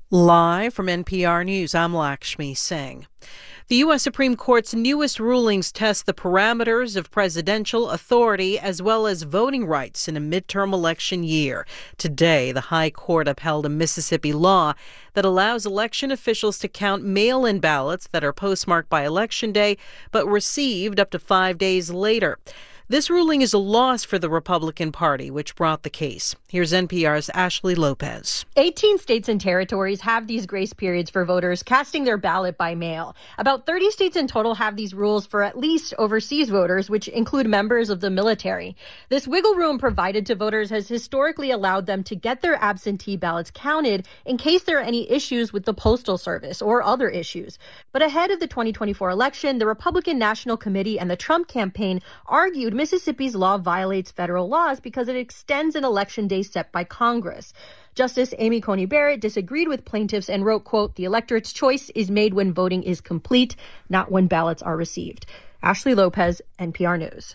Live from NPR News, I'm Lakshmi Singh. The U.S. Supreme Court's newest rulings test the parameters of presidential authority as well as voting rights in a midterm election year. Today, the High Court upheld a Mississippi law that allows election officials to count mail-in ballots that are postmarked by Election Day but received up to 5 days later. This ruling is a loss for the Republican Party, which brought the case. Here's NPR's Ashley Lopez. 18 states and territories have these grace periods for voters casting their ballot by mail. About 30 states in total have these rules for at least overseas voters, which include members of the military. This wiggle room provided to voters has historically allowed them to get their absentee ballots counted in case there are any issues with the Postal Service or other issues. But ahead of the 2024 election, the Republican National Committee and the Trump campaign argued Mississippi's law violates federal laws because it extends an election day set by Congress. Justice Amy Coney Barrett disagreed with plaintiffs and wrote, quote, "The electorate's choice is made when voting is complete, not when ballots are received." Ashley Lopez, NPR News.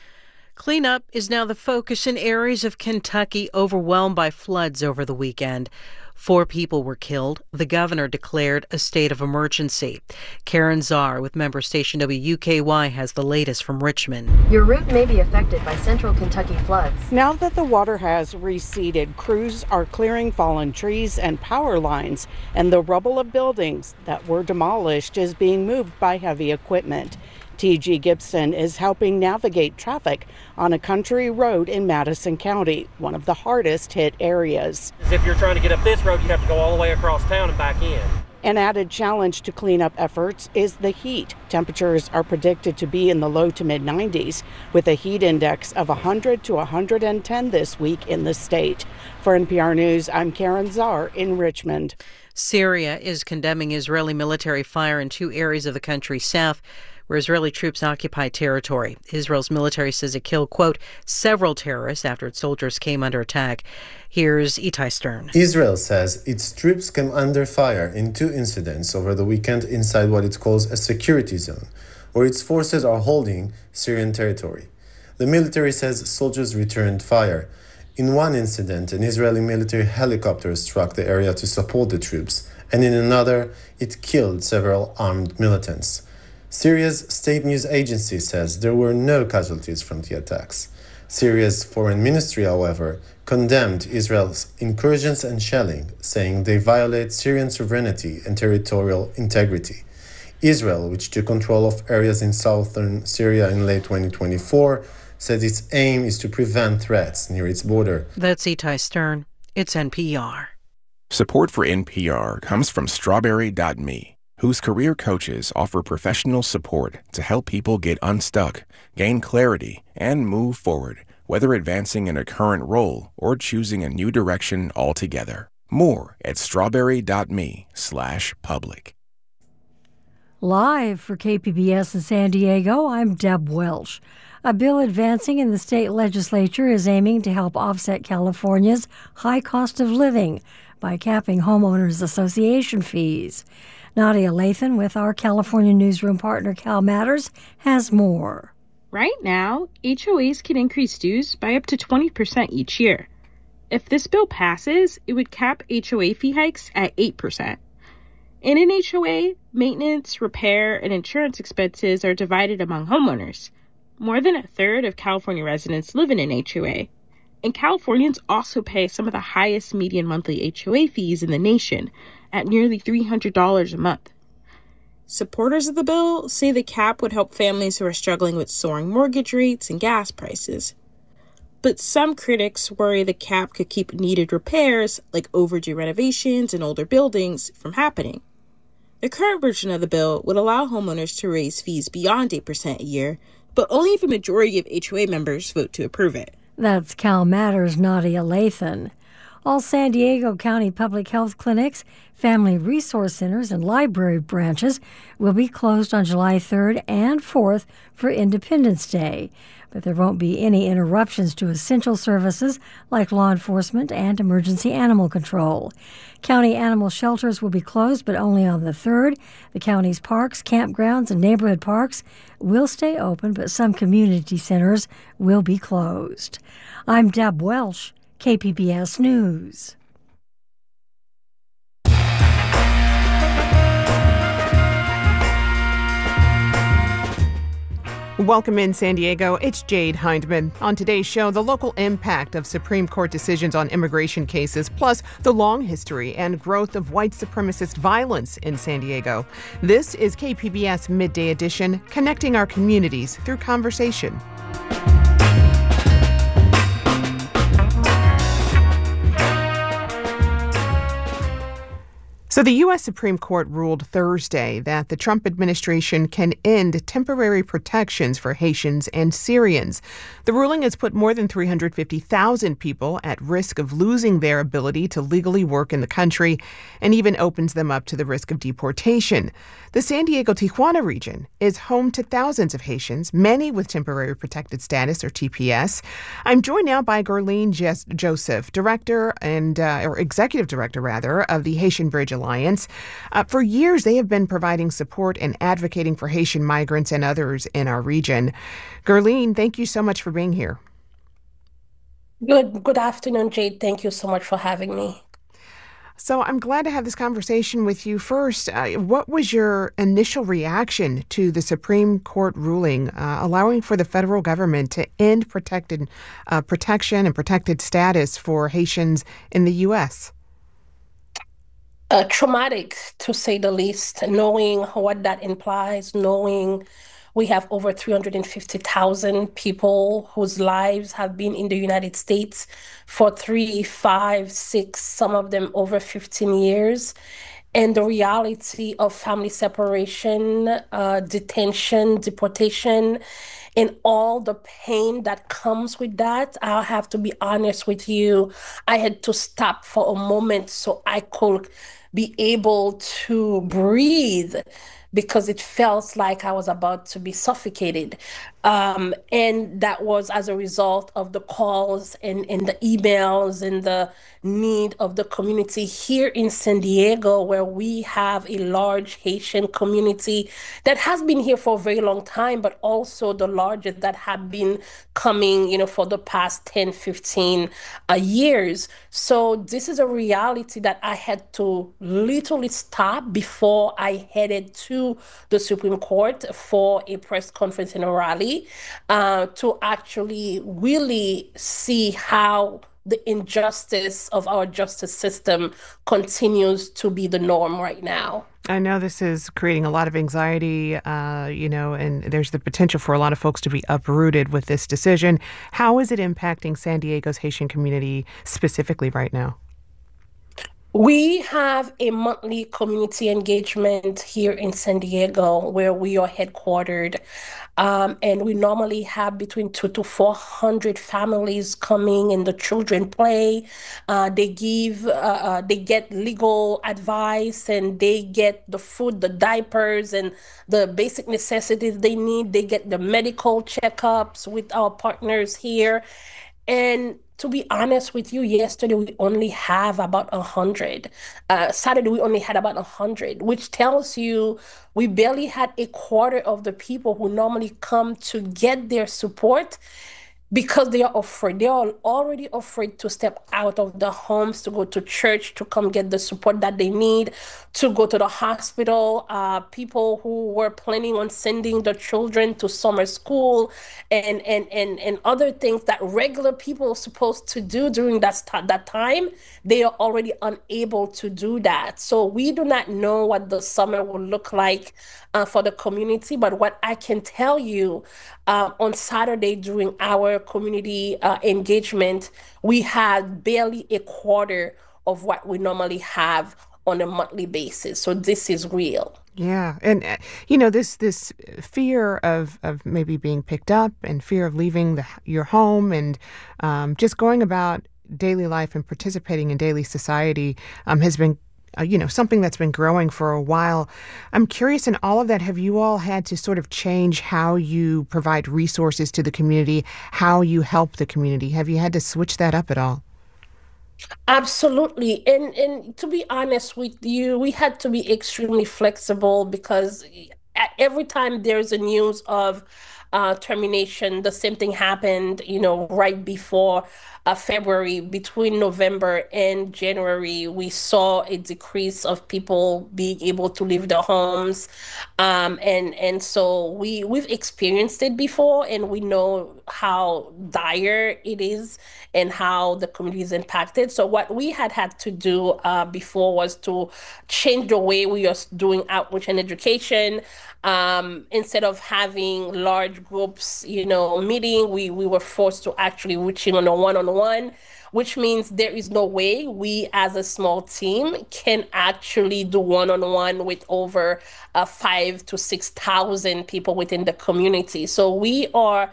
Cleanup is now the focus in areas of Kentucky overwhelmed by floods over the weekend. 4 people were killed. The governor declared a state of emergency. Karen Czar with member station WUKY has the latest from Richmond. Your route may be affected by central Kentucky floods. Now that the water has receded, crews are clearing fallen trees and power lines, and the rubble of buildings that were demolished is being moved by heavy equipment. T.G. Gibson is helping navigate traffic on a country road in Madison County, one of the hardest hit areas. If you're trying to get up this road, you have to go all the way across town and back in. An added challenge to cleanup efforts is the heat. Temperatures are predicted to be in the low to mid 90s, with a heat index of 100 to 110 this week in the state. For NPR News, I'm Karen Czar in Richmond. Syria is condemning Israeli military fire in 2 areas of the country's south where Israeli troops occupy territory. Israel's military says it killed, quote, several terrorists after its soldiers came under attack. Here's Itai Stern. Israel says its troops came under fire in 2 incidents over the weekend inside what it calls a security zone, where its forces are holding Syrian territory. The military says soldiers returned fire. In one incident, an Israeli military helicopter struck the area to support the troops, and in another, it killed several armed militants. Syria's state news agency says there were no casualties from the attacks. Syria's foreign ministry, however, condemned Israel's incursions and shelling, saying they violate Syrian sovereignty and territorial integrity. Israel, which took control of areas in southern Syria in late 2024, says its aim is to prevent threats near its border. That's Itai Stern. It's NPR. Support for NPR comes from Strawberry.me, whose career coaches offer professional support to help people get unstuck, gain clarity, and move forward, whether advancing in a current role or choosing a new direction altogether. More at strawberry.me/public. Live for KPBS in San Diego, I'm Deb Welsh. A bill advancing in the state legislature is aiming to help offset California's high cost of living by capping homeowners association fees. Nadia Lathan with our California newsroom partner Cal Matters has more. Right now, HOAs can increase dues by up to 20% each year. If this bill passes, it would cap HOA fee hikes at 8%. In an HOA, maintenance, repair, and insurance expenses are divided among homeowners. More than a third of California residents live in an HOA. And Californians also pay some of the highest median monthly HOA fees in the nation, at nearly $300 a month. Supporters of the bill say the cap would help families who are struggling with soaring mortgage rates and gas prices. But some critics worry the cap could keep needed repairs, like overdue renovations and older buildings, from happening. The current version of the bill would allow homeowners to raise fees beyond 8% a year, but only if a majority of HOA members vote to approve it. That's Cal Matters' Nadia Lathan. All San Diego County public health clinics, family resource centers, and library branches will be closed on July 3rd and 4th for Independence Day. But there won't be any interruptions to essential services like law enforcement and emergency animal control. County animal shelters will be closed, but only on the 3rd. The county's parks, campgrounds, and neighborhood parks will stay open, but some community centers will be closed. I'm Deb Welsh, KPBS News. Welcome in San Diego. It's Jade Hindman. On today's show, the local impact of Supreme Court decisions on immigration cases, plus the long history and growth of white supremacist violence in San Diego. This is KPBS Midday Edition, connecting our communities through conversation. So the U.S. Supreme Court ruled Thursday that the Trump administration can end temporary protections for Haitians and Syrians. The ruling has put more than 350,000 people at risk of losing their ability to legally work in the country and even opens them up to the risk of deportation. The San Diego-Tijuana region is home to thousands of Haitians, many with temporary protected status or TPS. I'm joined now by Guerline Joseph, executive director of the Haitian Bridge Alliance. For years, they have been providing support and advocating for Haitian migrants and others in our region. Guerline, thank you so much for being here. Good afternoon, Jade. Thank you so much for having me. So I'm glad to have this conversation with you. First, what was your initial reaction to the Supreme Court ruling allowing for the federal government to end protection and protected status for Haitians in the U.S.? Traumatic, to say the least, knowing what that implies, knowing we have over 350,000 people whose lives have been in the United States for 3, 5, 6, some of them over 15 years. And the reality of family separation, detention, deportation, and all the pain that comes with that. I'll have to be honest with you. I had to stop for a moment so I could be able to breathe, because it felt like I was about to be suffocated. And that was as a result of the calls and the emails and the need of the community here in San Diego, where we have a large Haitian community that has been here for a very long time, but also the largest that have been coming, for the past 10, 15 years. So this is a reality that I had to literally stop before I headed to the Supreme Court for a press conference in a rally to actually really see how the injustice of our justice system continues to be the norm right now. I know this is creating a lot of anxiety, and there's the potential for a lot of folks to be uprooted with this decision. How is it impacting San Diego's Haitian community specifically right now? We have a monthly community engagement here in San Diego where we are headquartered. And we normally have between 200 to 400 families coming, and the children play. They get legal advice, and they get the food, the diapers, and the basic necessities they need. They get the medical checkups with our partners here. And to be honest with you, yesterday we only have about 100. Saturday we only had about 100, which tells you we barely had a quarter of the people who normally come to get their support, because they are afraid. They are already afraid to step out of the homes, to go to church, to come get the support that they need, to go to the hospital. People who were planning on sending their children to summer school and other things that regular people are supposed to do during that time, they are already unable to do that. So we do not know what the summer will look like for the community. But what I can tell you, on Saturday during our community engagement, we had barely a quarter of what we normally have on a monthly basis. So this is real. Yeah. And, this fear of maybe being picked up and fear of leaving your home and just going about daily life and participating in daily society has been something that's been growing for a while. I'm curious, in all of that, have you all had to sort of change how you provide resources to the community, how you help the community? Have you had to switch that up at all? Absolutely. And to be honest with you, we had to be extremely flexible, because every time there's a news of termination, the same thing happened, right before February, between November and January, we saw a decrease of people being able to leave their homes. And so we've experienced it before, and we know how dire it is and how the community is impacted. So what we had to do before was to change the way we are doing outreach and education. Instead of having large groups, meeting, we were forced to actually reaching on a one-on-one, which means there is no way we as a small team can actually do one-on-one with over 5,000 to 6,000 people within the community. So we are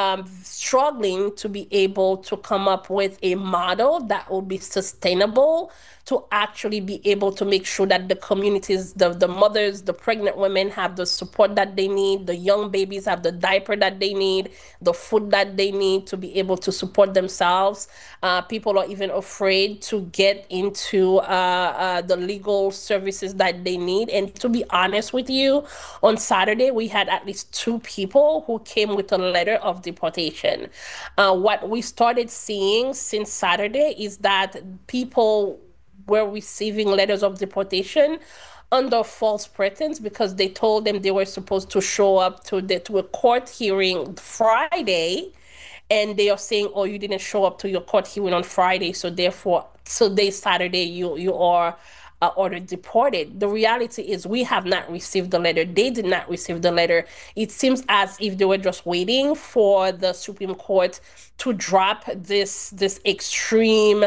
struggling to be able to come up with a model that will be sustainable to actually be able to make sure that the communities, the mothers, the pregnant women have the support that they need, the young babies have the diaper that they need, the food that they need to be able to support themselves. People are even afraid to get into the legal services that they need. And to be honest with you, on Saturday, we had at least 2 people who came with a letter of deportation. What we started seeing since Saturday is that people were receiving letters of deportation under false pretense because they told them they were supposed to show up to a court hearing Friday, and they are saying, oh, you didn't show up to your court hearing on Friday, so therefore today, Saturday, you are ordered deported. The reality is we have not received the letter. They did not receive the letter. It seems as if they were just waiting for the Supreme Court to drop this extreme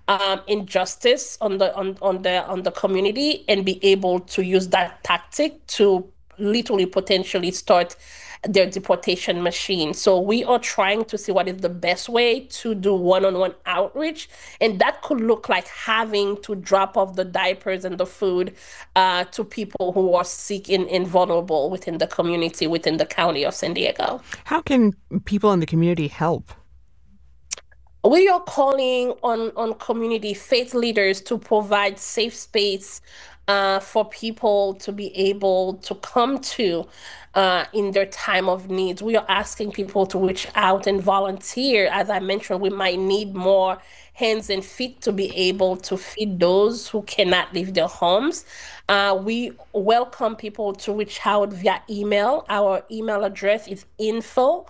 injustice on the community and be able to use that tactic to literally potentially start their deportation machine. So we are trying to see what is the best way to do one-on-one outreach, and that could look like having to drop off the diapers and the food to people who are sick and vulnerable within the community, within the county of San Diego. How can people in the community help? We are calling on community faith leaders to provide safe space for people to be able to come to in their time of needs. We are asking people to reach out and volunteer. As I mentioned, we might need more hands and feet to be able to feed those who cannot leave their homes. We welcome people to reach out via email. Our email address is info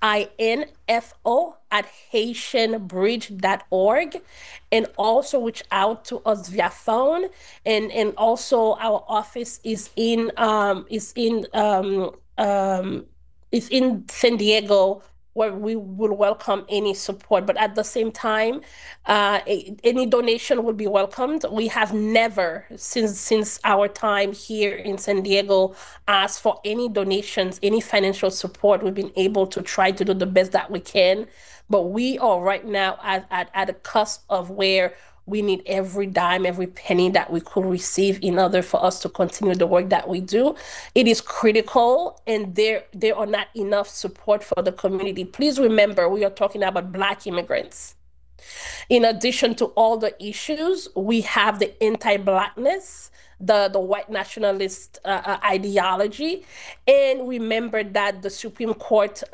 at haitianbridge.org, and also reach out to us via phone, and also our office is in San Diego, where we will welcome any support. But at the same time, any donation will be welcomed. We have never, since our time here in San Diego, asked for any donations, any financial support. We've been able to try to do the best that we can. But we are right now at a cusp of where we need every dime, every penny that we could receive in order for us to continue the work that we do. It is critical, and there are not enough support for the community. Please remember, we are talking about Black immigrants. In addition to all the issues, we have the anti-Blackness, the white nationalist ideology, and remember that the Supreme Court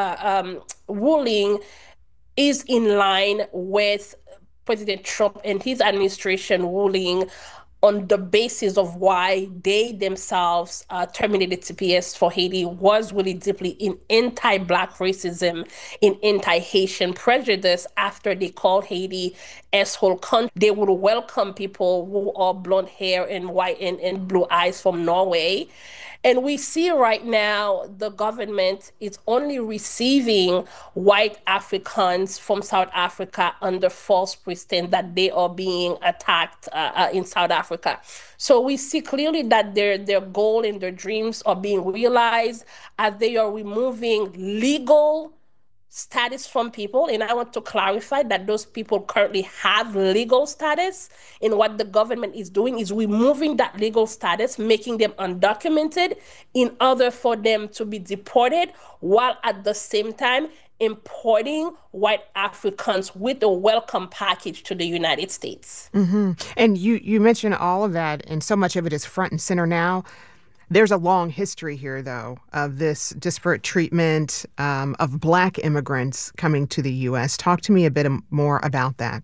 ruling is in line with President Trump and his administration ruling on the basis of why they themselves terminated TPS for Haiti was really deeply in anti-Black racism, in anti-Haitian prejudice after they called Haiti asshole country. They would welcome people who are blonde hair and white and blue eyes from Norway. And we see right now the government is only receiving white Africans from South Africa under false pretense that they are being attacked in South Africa. So we see clearly that their goal and their dreams are being realized as they are removing legal status from people. And I want to clarify that those people currently have legal status, and what the government is doing is removing that legal status, making them undocumented in order for them to be deported, while at the same time importing white Africans with a welcome package to the United States. Mm-hmm. And you mentioned all of that, and so much of it is front and center now. There's a long history here, though, of this disparate treatment of Black immigrants coming to the U.S. Talk to me a bit more about that.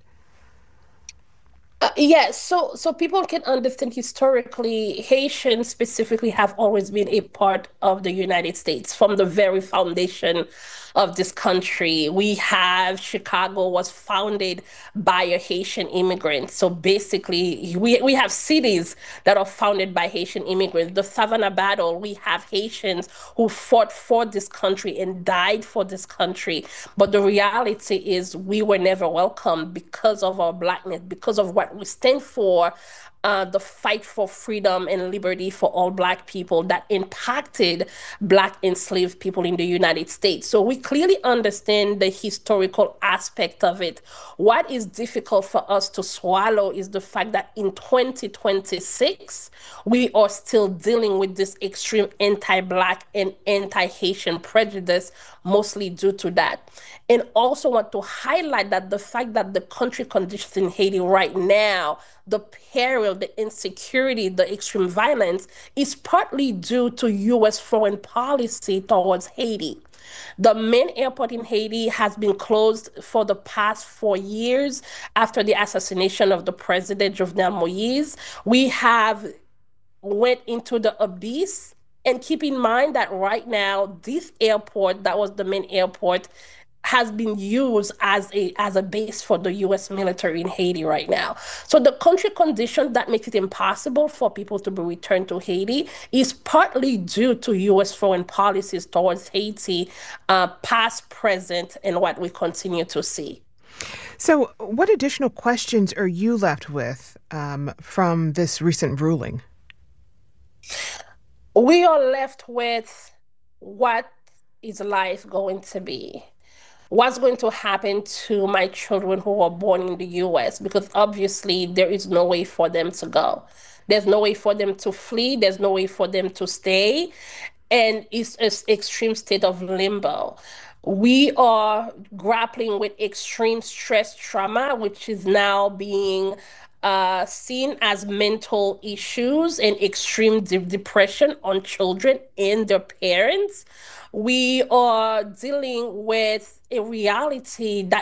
Yes, so people can understand historically, Haitians specifically have always been a part of the United States from the very foundation of this country. We have Chicago was founded by a Haitian immigrant. So basically, we have cities that are founded by Haitian immigrants. The Savannah Battle, we have Haitians who fought for this country and died for this country. But the reality is we were never welcomed because of our Blackness, because of what we stand for, the fight for freedom and liberty for all Black people that impacted Black enslaved people in the United States. So we clearly understand the historical aspect of it. What is difficult for us to swallow is the fact that in 2026, we are still dealing with this extreme anti-Black and anti-Haitian prejudice, mostly due to that. And also want to highlight that the fact that the country conditions in Haiti right now, the peril, the insecurity, the extreme violence is partly due to U.S. foreign policy towards Haiti. The main airport in Haiti has been closed for the past 4 years after the assassination of the president, Jovenel Moïse. We have went into the abyss. And keep in mind that right now, this airport, that was the main airport, has been used as a base for the U.S. military in Haiti right now. So the country conditions that make it impossible for people to be returned to Haiti is partly due to U.S. foreign policies towards Haiti, past, present, and what we continue to see. So what additional questions are you left with from this recent ruling? We are left with what is life going to be? What's going to happen to my children who are born in the U.S.? Because obviously there is no way for them to go. There's no way for them to flee. There's no way for them to stay. And it's an extreme state of limbo. We are grappling with extreme stress trauma, which is now being seen as mental issues and extreme depression on children and their parents. We are dealing with a reality that